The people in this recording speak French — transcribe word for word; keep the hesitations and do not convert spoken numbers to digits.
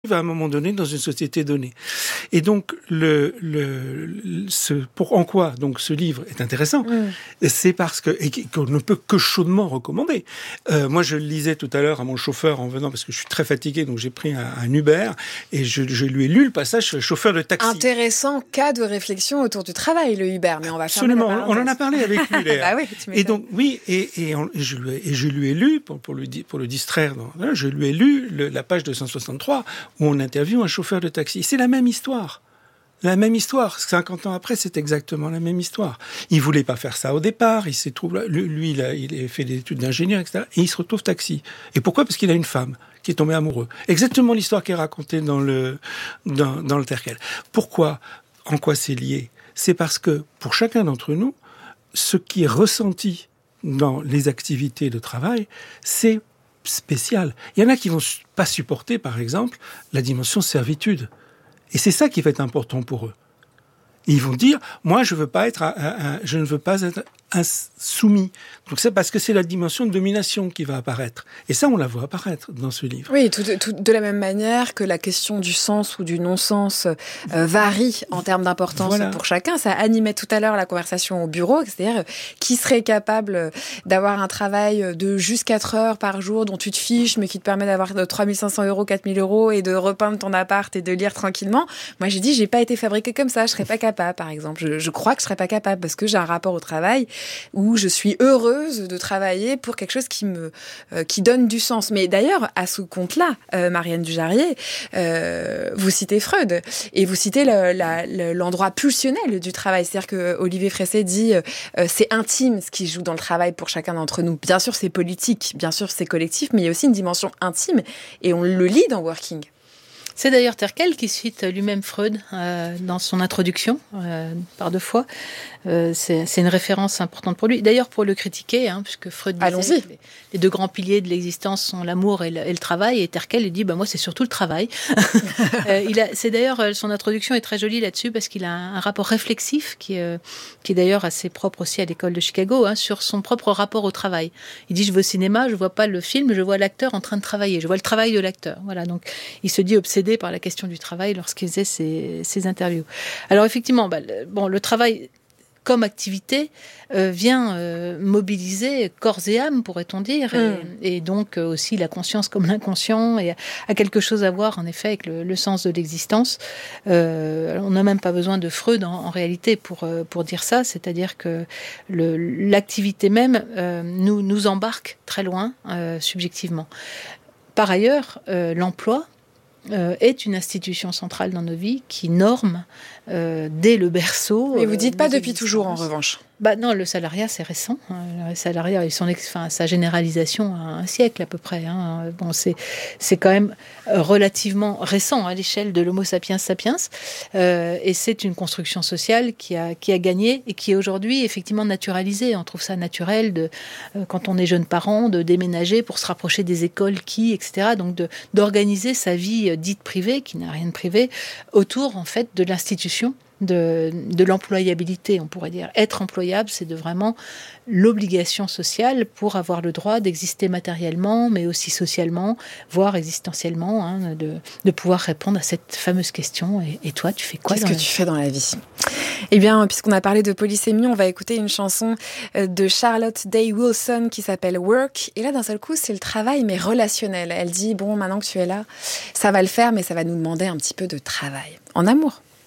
à un moment donné dans une société donnée. Et donc, le, le, le ce, pour, en quoi donc ce livre est intéressant, mmh. c'est parce que, et qu'on ne peut que chaudement recommander. Euh, moi, je le lisais tout à l'heure à mon chauffeur en venant, parce que je suis très fatigué, donc j'ai pris un, un Uber, et je, je lui ai lu le passage sur le chauffeur de taxi. Intéressant cas de réflexion autour du travail, le Uber, mais on va faire Absolument, on en a parlé avec lui, bah oui, et donc, oui, et, et, on, et, je, lui ai, et je lui ai lu, pour, pour, lui, pour le distraire, dans, je lui ai lu le, la page deux cent soixante-trois, où on interviewe un chauffeur de taxi. C'est la même histoire. La même histoire. cinquante ans après, c'est exactement la même histoire. Il voulait pas faire ça au départ. Il s'est trouvé, lui, il a, il a fait des études d'ingénieur, et cetera. Et il se retrouve taxi. Et pourquoi? Parce qu'il a une femme qui est tombée amoureux. Exactement l'histoire qui est racontée dans le, dans, dans le Terkel. Pourquoi? En quoi c'est lié? C'est parce que, pour chacun d'entre nous, ce qui est ressenti dans les activités de travail, c'est spécial. Il y en a qui vont pas supporter, par exemple, la dimension servitude. Et c'est ça qui va être important pour eux. Ils vont dire, moi, je veux pas être, un, un, je ne veux pas être un soumis. Donc c'est parce que c'est la dimension de domination qui va apparaître. Et ça, on la voit apparaître dans ce livre. Oui, tout, tout, de la même manière que la question du sens ou du non-sens euh, varie en termes d'importance voilà. pour chacun. Ça animait tout à l'heure la conversation au bureau, c'est-à-dire qui serait capable d'avoir un travail de juste quatre heures par jour dont tu te fiches, mais qui te permet d'avoir trois mille cinq cents euros, quatre mille euros et de repeindre ton appart et de lire tranquillement. Moi, j'ai dit, j'ai pas été fabriquée comme ça, je serais pas capable, par exemple. Je, je crois que je serais pas capable parce que j'ai un rapport au travail où je suis heureuse de travailler pour quelque chose qui me euh, qui donne du sens. Mais d'ailleurs, à ce compte-là, euh, Marianne Dujarier, euh, vous citez Freud et vous citez le, la, le, l'endroit pulsionnel du travail. C'est-à-dire que Olivier Fressé dit euh, c'est intime ce qui joue dans le travail pour chacun d'entre nous. Bien sûr, c'est politique, bien sûr, c'est collectif, mais il y a aussi une dimension intime et on le lit dans Working. C'est d'ailleurs Terkel qui cite lui-même Freud euh, dans son introduction, euh, par deux fois. Euh, c'est, c'est une référence importante pour lui. D'ailleurs, pour le critiquer, hein, puisque Freud disait Allons-y. que les, les deux grands piliers de l'existence sont l'amour et le, et le travail, et Terkel il dit bah, « moi, c'est surtout le travail ». euh, il a, c'est d'ailleurs, son introduction est très jolie là-dessus, parce qu'il a un, un rapport réflexif, qui, euh, qui est d'ailleurs assez propre aussi à l'école de Chicago, hein, sur son propre rapport au travail. Il dit « je vais au cinéma, je ne vois pas le film, je vois l'acteur en train de travailler, je vois le travail de l'acteur ». Voilà, donc il se dit obsédé par la question du travail lorsqu'il faisait ses, ses interviews. Alors effectivement, bah, le, bon, le travail comme activité euh, vient euh, mobiliser corps et âme, pourrait-on dire, mm. et, et donc euh, aussi la conscience comme l'inconscient, et a, a quelque chose à voir en effet avec le, le sens de l'existence. Euh, on n'a même pas besoin de Freud en, en réalité pour, euh, pour dire ça, c'est-à-dire que le, l'activité même euh, nous, nous embarque très loin euh, subjectivement. Par ailleurs, euh, l'emploi Euh, est une institution centrale dans nos vies qui norme euh, dès le berceau. Mais vous dites euh, pas depuis toujours, en revanche. Bah non, le salariat, c'est récent. Le salariat, son, enfin, sa généralisation a un siècle à peu près. Hein. Bon, c'est, c'est quand même relativement récent à l'échelle de l'Homo sapiens sapiens. Euh, et c'est une construction sociale qui a, qui a gagné et qui est aujourd'hui effectivement naturalisée. On trouve ça naturel, de, euh, quand on est jeune parent, de déménager pour se rapprocher des écoles qui, et cetera. Donc de, d'organiser sa vie dite privée, qui n'a rien de privé, autour en fait de l'institution De, de l'employabilité, on pourrait dire. Être employable, c'est de vraiment l'obligation sociale pour avoir le droit d'exister matériellement, mais aussi socialement, voire existentiellement, hein, de, de pouvoir répondre à cette fameuse question. Et, et toi, tu fais quoi? Qu'est-ce que tu fais dans la vie? Eh bien, puisqu'on a parlé de polysémie, on va écouter une chanson de Charlotte Day Wilson qui s'appelle Work. Et là, d'un seul coup, c'est le travail, mais relationnel. Elle dit, bon, maintenant que tu es là, ça va le faire, mais ça va nous demander un petit peu de travail. En amour.